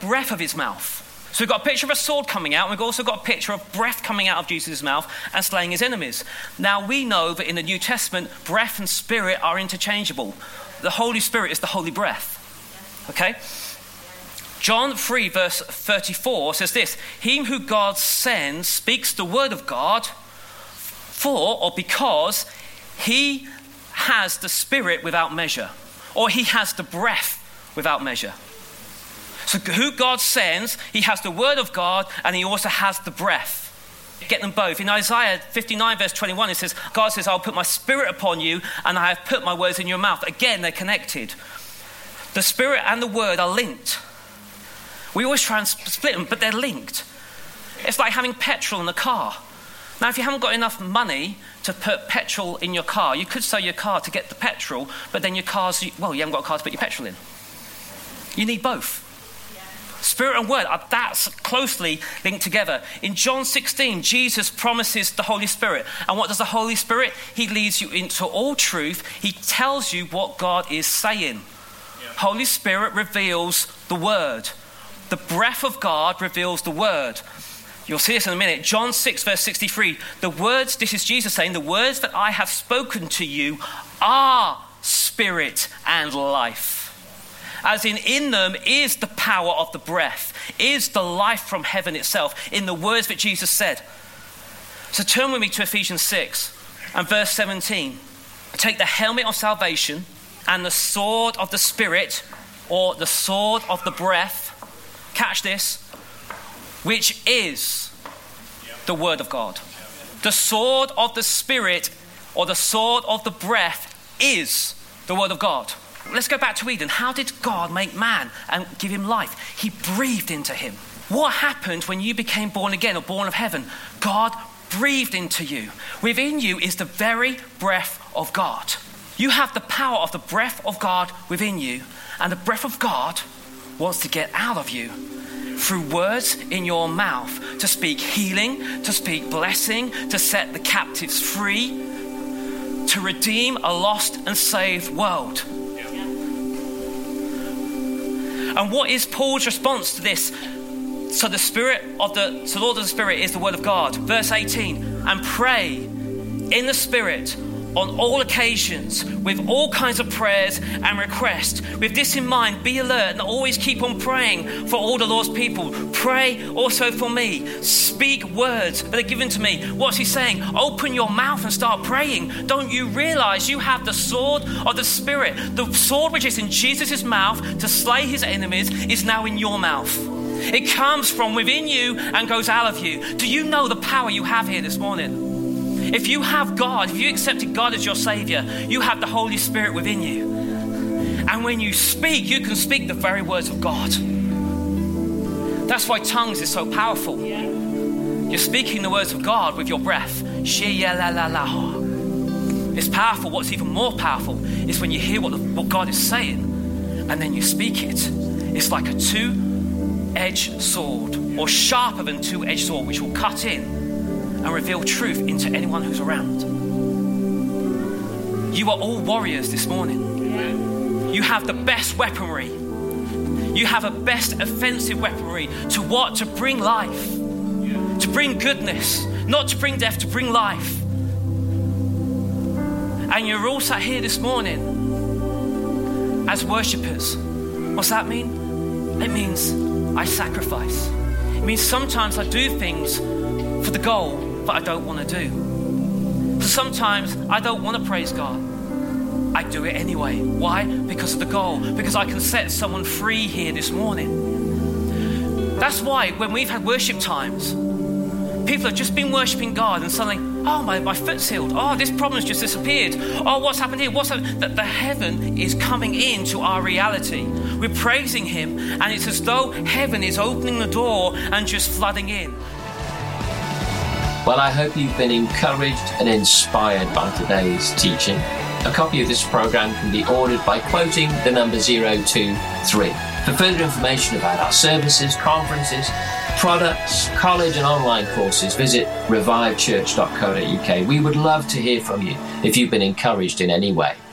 breath of his mouth. So we've got a picture of a sword coming out, and we've also got a picture of breath coming out of Jesus' mouth and slaying his enemies. Now we know that in the New Testament, breath and spirit are interchangeable. The Holy Spirit is the holy breath. Okay? John 3 verse 34 says this: "Him who God sends speaks the word of God for or because he has the spirit without measure," or he has the breath without measure. So who God sends, he has the word of God and he also has the breath. Get them both. In Isaiah 59 verse 21 it says, God says, "I'll put my spirit upon you and I have put my words in your mouth." Again, they're connected. The spirit and the word are linked. We always try and split them, but they're linked. It's like having petrol in a car. Now, if you haven't got enough money to put petrol in your car, you could sell your car to get the petrol, but then your car's, well, you haven't got a car to put your petrol in. You need both. Spirit and word, that's closely linked together. In John 16, Jesus promises the Holy Spirit. And what does the Holy Spirit? He leads you into all truth. He tells you what God is saying. Yeah. Holy Spirit reveals the word. The breath of God reveals the word. You'll see this in a minute. John 6 verse 63. The words, this is Jesus saying, "The words that I have spoken to you are spirit and life." As in them is the power of the breath, is the life from heaven itself, in the words that Jesus said. So turn with me to Ephesians 6 and verse 17. "Take the helmet of salvation and the sword of the Spirit," or the sword of the breath, catch this, "which is the word of God." The sword of the Spirit or the sword of the breath is the word of God. Let's go back to Eden. How did God make man and give him life? He breathed into him. What happened when you became born again or born of heaven? God breathed into you. Within you is the very breath of God. You have the power of the breath of God within you, and the breath of God wants to get out of you through words in your mouth, to speak healing, to speak blessing, to set the captives free, to redeem a lost and saved world. And what is Paul's response to this? So the Lord of the Spirit is the word of God. Verse 18, "And pray in the Spirit on all occasions with all kinds of prayers and requests. With this in mind, be alert and always keep on praying for all the Lord's people. Pray also for me. Speak words that are given to me." What's he saying? Open your mouth and start praying. Don't you realize you have the sword of the Spirit? The sword which is in Jesus' mouth to slay his enemies is now in your mouth. It comes from within you and goes out of you. Do you know the power you have here this morning? If you have God, if you accepted God as your Savior, you have the Holy Spirit within you. And when you speak, you can speak the very words of God. That's why tongues is so powerful. You're speaking the words of God with your breath. It's powerful. What's even more powerful is when you hear what God is saying and then you speak it. It's like a two-edged sword, or sharper than two-edged sword, which will cut in and reveal truth into anyone who's around. You are all warriors this morning. You have the best weaponry. You have a best offensive weaponry to what? To bring life, to bring goodness, not to bring death, to bring life. And you're all sat here this morning as worshippers. What's that mean? It means I sacrifice. It means sometimes I do things for the goal that I don't want to do. So sometimes I don't want to praise God. I do it anyway. Why? Because of the goal. Because I can set someone free here this morning. That's why when we've had worship times, people have just been worshiping God and suddenly, oh, my foot's healed. Oh, this problem's just disappeared. Oh, what's happened here? What's happened? That the heaven is coming into our reality. We're praising him, and it's as though heaven is opening the door and just flooding in. Well, I hope you've been encouraged and inspired by today's teaching. A copy of this program can be ordered by quoting the number 023. For further information about our services, conferences, products, college and online courses, visit revivechurch.co.uk. We would love to hear from you if you've been encouraged in any way.